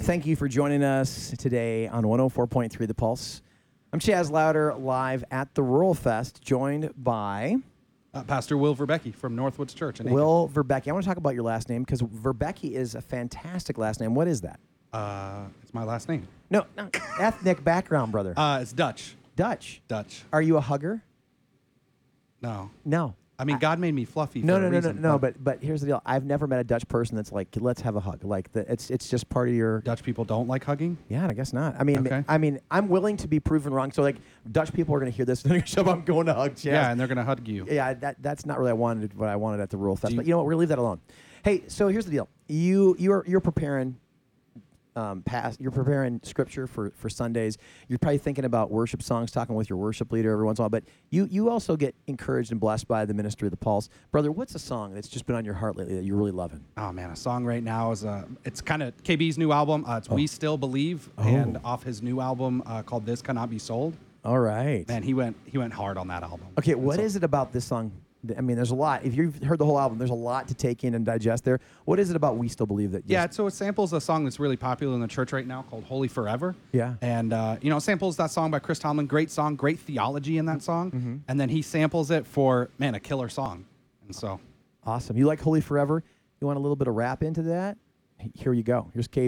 Thank you for joining us today on 104.3 The Pulse. I'm Chaz Louder, live at the Rural Fest, joined by Pastor Will Verbecki from Northwoods Church. Will Verbecki. I want to talk about your last name because Verbecki is a fantastic last name. What is that? It's my last name. No, ethnic background, brother. It's Dutch. Dutch. Dutch. Are you a hugger? No. No. I mean, God made me fluffy. No, for a reason, but here's the deal. I've never met a Dutch person that's like, let's have a hug. Like, it's just part of your. Dutch people don't like hugging. Yeah, I guess not. I mean, Okay. I'm willing to be proven wrong. So, like, Dutch people are going to hear this and they're going to show up. I'm going to hug Chaz. Yeah, and they're gonna hug you. Yeah, that's not really what I wanted at the Rural Fest. But you know what? We're gonna leave that alone. Hey, so here's the deal. You're preparing. You're preparing scripture for Sundays. You're probably thinking about worship songs, talking with your worship leader every once in a while. But you also get encouraged and blessed by the ministry of the Pulse, brother. What's a song that's just been on your heart lately that you're really loving? Oh man, a song right now is it's kind of KB's new album. It's We Still Believe, and off his new album called This Cannot Be Sold. All right. Man, he went hard on that album. Okay, what is it about this song? I mean, there's a lot. If you've heard the whole album, there's a lot to take in and digest there. What is it about We Still Believe that? Yeah, so it samples a song that's really popular in the church right now called Holy Forever. Yeah. And, samples that song by Chris Tomlin. Great song, great theology in that song. Mm-hmm. And then he samples it for, man, a killer song. And so. Awesome. You like Holy Forever? You want a little bit of rap into that? Here you go. Here's KB.